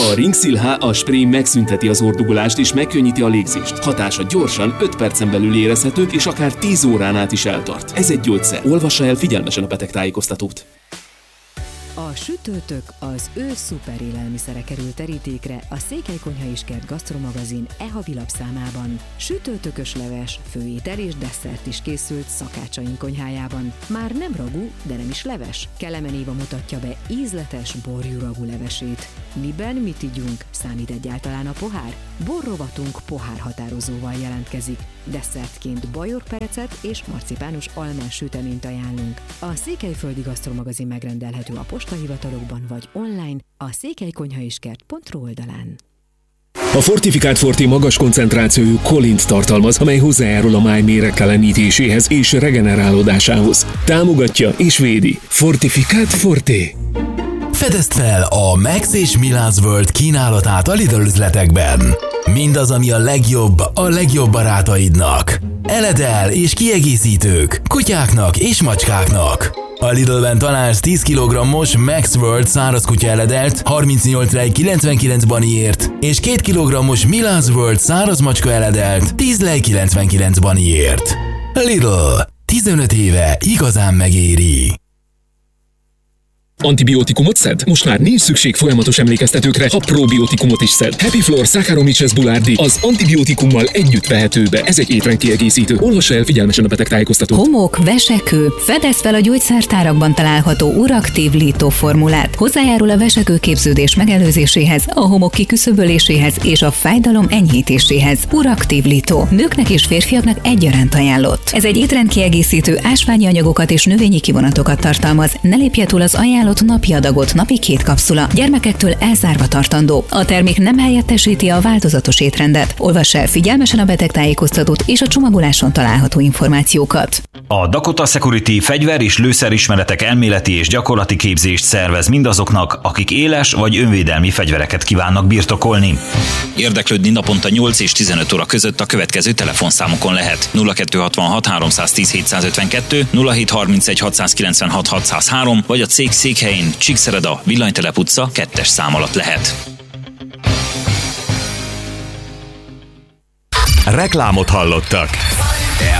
A Ringsil HA Spray megszünteti az ordugolást és megkönnyíti a légzést. Hatása gyorsan, 5 percen belül érezhető és akár 10 órán át is eltart. Ez egy gyógyszer. Olvassa el figyelmesen a betegtájékoztatót. A sütőtök, az ősz szuperélelmiszere kerül terítékre a Székely Konyha és Kert Gasztromagazin e-havi lapszámában. Sütőtökös leves, főétel és desszert is készült szakácsaink konyhájában. Már nem ragú, de nem is leves. Kelemen Éva mutatja be ízletes borjú ragú levesét. Miben mit igyunk? Számít egyáltalán a pohár? Borrovatunk pohárhatározóval jelentkezik. Desszertként bajorperecet és marcipánus almás süteményt ajánlunk. A Székelyföldi Gasztromagazin megrendelhető a postahivatalokban vagy online a székelykonyhaiskert.ru oldalán. A Fortifikált Forté magas koncentrációjú kolint tartalmaz, amely hozzájárul a máj méregtelenítéséhez és regenerálódásához. Támogatja és védi. Fortifikált Forté. Fedezd fel a Max és Milán's World kínálatát a Lidl üzletekben. Mindaz, ami a legjobb barátaidnak. Eledel és kiegészítők, kutyáknak és macskáknak. A Lidlben találsz 10 kg-os Max World száraz kutya eledelt 38,99 baniért, és 2 kg-os Milán's World száraz macska eledelt 10,99 baniért. Lidl. 15 éve igazán megéri. Antibiotikumot szed? Most már nincs szükség folyamatos emlékeztetőkre, ha probiotikumot is szed. Happy Flora Saccharomyces boulardii az antibiotikummal együtt vehető be. Ez egy étrendkiegészítő. Olvassa el figyelmesen a betegtájékoztatót. Homok, vesekő. Fedezd fel a gyógyszertárakban található uraktív lító formulát. Hozzájárul a vesekőképződés megelőzéséhez, a homok kiküszöböléséhez és a fájdalom enyhítéséhez. Uraktív lító. Nőknek és férfiaknak egyaránt ajánlott. Ez egy étrendkiegészítő, ásványi anyagokat és növényi kivonatokat tartalmaz. Ne lépje túl az ajánlott napi adagot, napi 2 kapszula, gyermekektől elzárva tartandó. A termék nem helyettesíti a változatos étrendet. Olvass el figyelmesen a betegtájékoztatót és a csomagoláson található információkat. A Dakota Security fegyver- és lőszerismeretek elméleti és gyakorlati képzést szervez mindazoknak, akik éles vagy önvédelmi fegyvereket kívánnak birtokolni. Érdeklődni naponta 8 és 15 óra között a következő telefonszámokon lehet: 0266 310 752, 0731 696 603, vagy a cég székhelyén Csíkszereda, Villanytelep utca 2-es szám alatt lehet. Reklámot hallottak.